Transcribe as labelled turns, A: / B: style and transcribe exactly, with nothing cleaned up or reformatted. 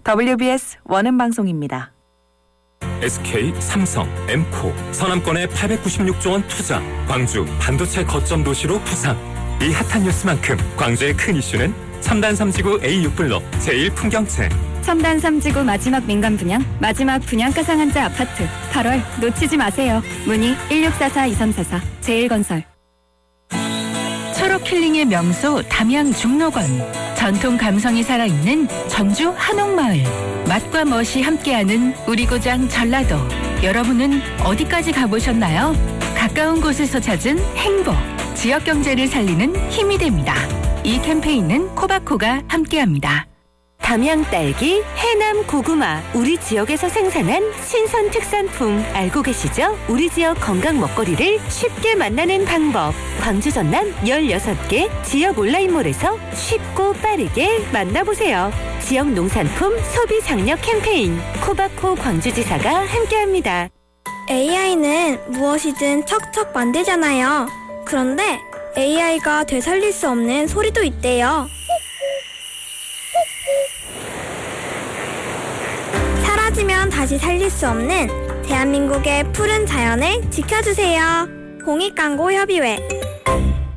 A: 더블유비에스 원음방송입니다.
B: 에스케이, 삼성, 엠코, 서남권에 팔백구십육조 원 투자, 광주 반도체 거점 도시로 부상. 이 핫한 뉴스만큼 광주의 큰 이슈는 첨단 삼지구 에이 육 블록 제일 풍경채.
C: 첨단 삼지구 마지막 민간 분양, 마지막 분양가 상한제 아파트. 팔월 놓치지 마세요. 문의 일육사사 이삼사사 제일건설.
D: 철옥 힐링의 명소 담양 중록원. 전통 감성이 살아있는 전주 한옥마을. 맛과 멋이 함께하는 우리 고장 전라도. 여러분은 어디까지 가보셨나요? 가까운 곳에서 찾은 행복. 지역 경제를 살리는 힘이 됩니다. 이 캠페인은 코바코가 함께합니다.
E: 담양 딸기, 해남 고구마, 우리 지역에서 생산한 신선 특산품 알고 계시죠? 우리 지역 건강 먹거리를 쉽게 만나는 방법. 광주 전남 열여섯 개 지역 온라인몰에서 쉽고 빠르게 만나보세요. 지역 농산품 소비 장려 캠페인 코바코 광주지사가 함께합니다.
F: 에이아이는 무엇이든 척척 만들잖아요. 그런데 에이아이가 되살릴 수 없는 소리도 있대요. 사라지면 다시 살릴 수 없는 대한민국의 푸른 자연을 지켜주세요. 공익광고협의회